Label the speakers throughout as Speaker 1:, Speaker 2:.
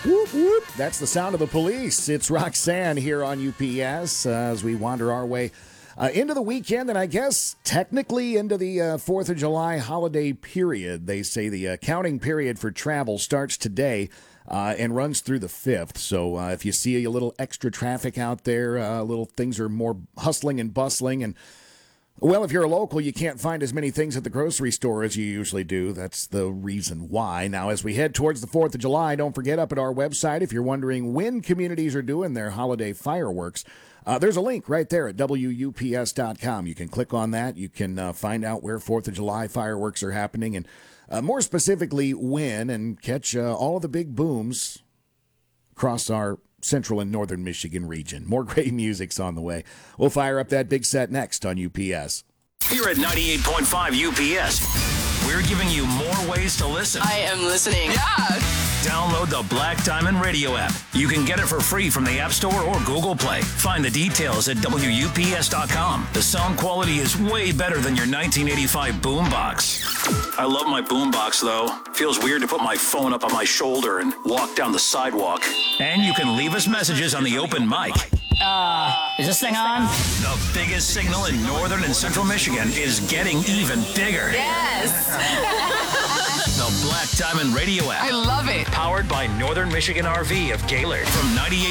Speaker 1: Whoop, whoop. That's the sound of the police. It's Roxanne here on UPS as we wander our way into the weekend and I guess technically into the 4th of July holiday period. They say the counting period for travel starts today and runs through the 5th. So if you see a little extra traffic out there, little things are more hustling and bustling and well, if you're a local, you can't find as many things at the grocery store as you usually do. That's the reason why. Now, as we head towards the 4th of July, don't forget up at our website, if you're wondering when communities are doing their holiday fireworks, there's a link right there at WUPS.com. You can click on that. You can find out where 4th of July fireworks are happening and more specifically when and catch all of the big booms across our central and northern Michigan region. More great music's on the way. We'll fire up that big set next on UPS.
Speaker 2: Here at 98.5 UPS, we're giving you more ways to listen.
Speaker 3: I am listening. Yeah.
Speaker 2: Download the Black Diamond Radio app. You can get it for free from the App Store or Google Play. Find the details at WUPS.com. The sound quality is way better than your 1985 boombox. I love my boombox, though. Feels weird to put my phone up on my shoulder and walk down the sidewalk. And you can leave us messages on the open mic.
Speaker 3: Is this thing on?
Speaker 2: The biggest signal in northern and central Michigan is getting even bigger.
Speaker 3: Yes.
Speaker 2: The Black Diamond Radio app.
Speaker 3: I love it.
Speaker 2: Powered by Northern Michigan RV of Gaylord from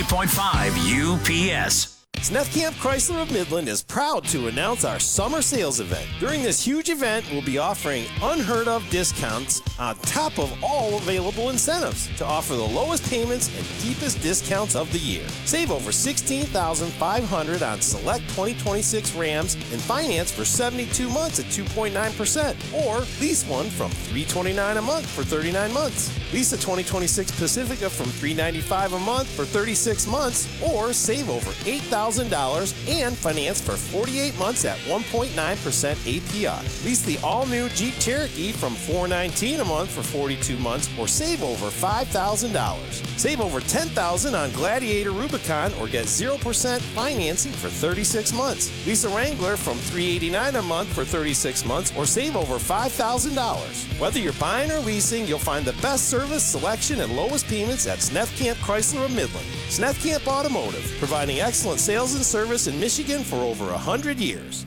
Speaker 2: 98.5 UPS.
Speaker 4: Sneff Camp Chrysler of Midland is proud to announce our summer sales event. During this huge event, we'll be offering unheard of discounts on top of all available incentives to offer the lowest payments and deepest discounts of the year. Save over $16,500 on select 2026 Rams and finance for 72 months at 2.9%, or lease one from $329 a month for 39 months. Lease a 2026 Pacifica from $395 a month for 36 months, or save over $8,000 and finance for 48 months at 1.9% APR. Lease the all-new Jeep Cherokee from $419 a month for 42 months, or save over $5,000. Save over $10,000 on Gladiator Rubicon, or get 0% financing for 36 months. Lease a Wrangler from $389 a month for 36 months, or save over $5,000. Whether you're buying or leasing, you'll find the best service, selection, and lowest payments at Sneff Camp Chrysler of Midland. Sneff Camp Automotive, providing excellent sales and service in Michigan for over 100 years.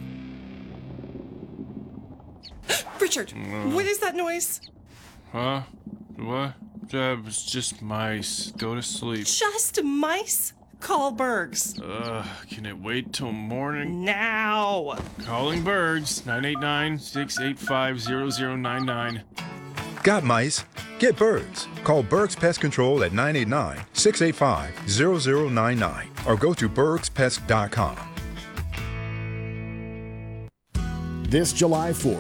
Speaker 5: Richard, what is that noise?
Speaker 6: Huh? What? That was just mice. Go to sleep.
Speaker 5: Just mice? Call Bergs.
Speaker 6: Can it wait till morning?
Speaker 5: Now!
Speaker 6: Calling Bergs. 989-685-0099.
Speaker 7: Got mice? Get Bergs. Call Bergs Pest Control at 989-685-0099 or go to bergspest.com.
Speaker 1: This July 4th,